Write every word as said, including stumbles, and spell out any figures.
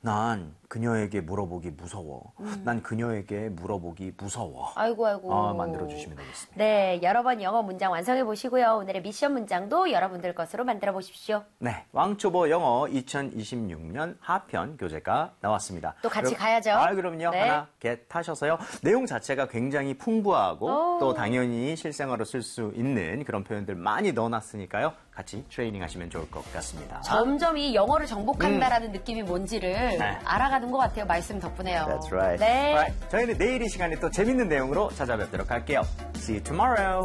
난 그녀에게 물어보기 무서워. 음. 난 그녀에게 물어보기 무서워. 아이고 아이고. 어, 만들어주시면 되겠습니다. 네, 여러 번 영어 문장 완성해 보시고요. 오늘의 미션 문장도 여러분들 것으로 만들어 보십시오. 네, 왕초보 영어 이천이십육 년 하편 교재가 나왔습니다. 또 같이 그럼, 가야죠. 아, 그럼요. 네. 하나 겟하셔서요. 내용 자체가 굉장히 풍부하고 오. 또 당연히 실생활로 쓸 수 있는 그런 표현들 많이 넣어놨으니까요. 같이 트레이닝 하시면 좋을 것 같습니다. 점점 이 영어를 정복한다라는 음. 느낌이 뭔지를 네. 알아가는 것 같아요. 말씀 덕분에요. That's right. 네. Alright. 저희는 내일 이 시간에 또 재밌는 내용으로 찾아뵙도록 할게요. See you tomorrow.